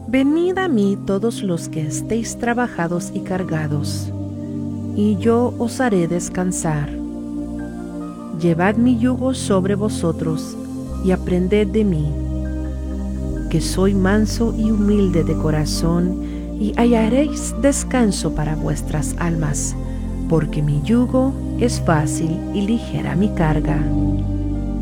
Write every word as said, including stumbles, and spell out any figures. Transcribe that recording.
Venid a mí todos los que estéis trabajados y cargados, y yo os haré descansar. Llevad mi yugo sobre vosotros, y aprended de mí, que soy manso y humilde de corazón, y hallaréis descanso para vuestras almas, porque mi yugo es fácil y ligera mi carga.